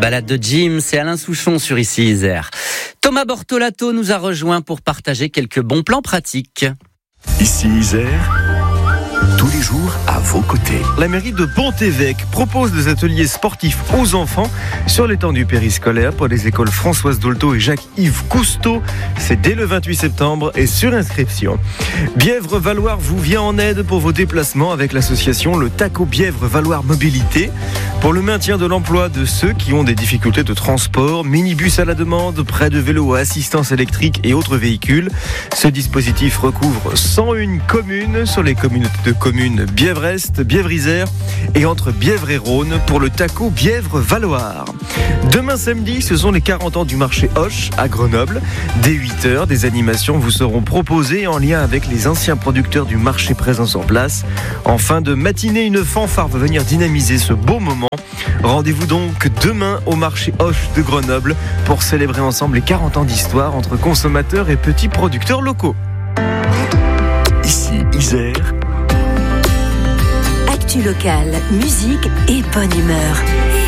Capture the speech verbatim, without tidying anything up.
balade de Jim, c'est Alain Souchon sur Ici Isère. Thomas Bortolato nous a rejoint pour partager quelques bons plans pratiques. Ici Isère, tous les jours à vos côtés. La mairie de Pont-Évêque propose des ateliers sportifs aux enfants sur les temps du périscolaire pour les écoles Françoise Dolto et Jacques-Yves Cousteau. C'est dès le vingt-huit septembre et sur inscription. Bièvre-Valloire vous vient en aide pour vos déplacements avec l'association Le Taco Bièvre-Valloire Mobilité. Pour le maintien de l'emploi de ceux qui ont des difficultés de transport, minibus à la demande, prêt de vélo à assistance électrique et autres véhicules. Ce dispositif recouvre cent un communes sur les communautés de communes Bièvre-Est, Bièvre-Isère et entre Bièvre et Rhône pour le Taco Bièvre-Valloire. Demain samedi, ce sont les quarante ans du marché Hoche à Grenoble. Dès huit heures, des animations vous seront proposées en lien avec les anciens producteurs du marché présents sur place. En fin de matinée, une fanfare va venir dynamiser ce beau moment. Rendez-vous donc demain au marché Hoche de Grenoble pour célébrer ensemble les quarante ans d'histoire entre consommateurs et petits producteurs locaux. Ici Isère. Actu locale, musique et bonne humeur.